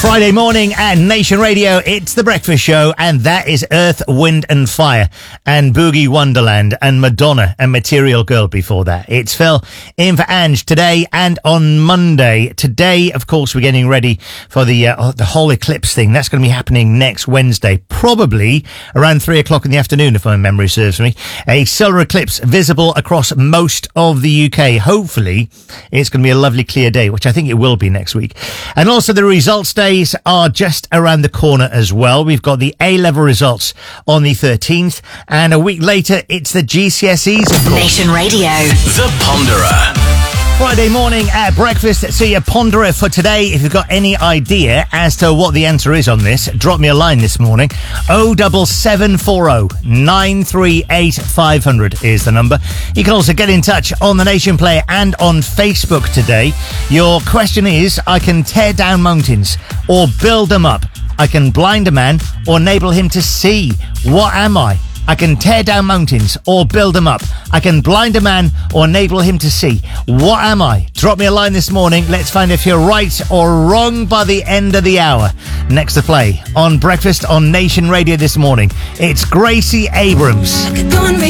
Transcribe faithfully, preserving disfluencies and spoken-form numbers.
Friday morning at Nation Radio, it's The Breakfast Show, and that is Earth, Wind and Fire and Boogie Wonderland and Madonna and Material Girl before that. It's Phil in for Ange today and on Monday. Today, of course, we're getting ready for the uh, the whole eclipse thing. That's going to be happening next Wednesday, probably around three o'clock in the afternoon, if my memory serves me. A solar eclipse visible across most of the U K. Hopefully, it's going to be a lovely clear day, which I think it will be next week. And also the results day are just around the corner as well. We've got the A-level results on the thirteenth, and a week later it's the G C S Es, of course. Nation Radio. The Ponderer. Friday morning at breakfast. So your ponderer for today, if you've got any idea as to what the answer is on this, drop me a line this morning. oh double seven four oh nine three eight five hundred is the number. You can also get in touch on the Nation Player and on Facebook today. Your question is, I can tear down mountains or build them up. I can blind a man or enable him to see. What am I? I can tear down mountains or build them up. I can blind a man or enable him to see. What am I? Drop me a line this morning. Let's find if you're right or wrong by the end of the hour. Next to play on Breakfast on Nation Radio this morning, it's Gracie Abrams.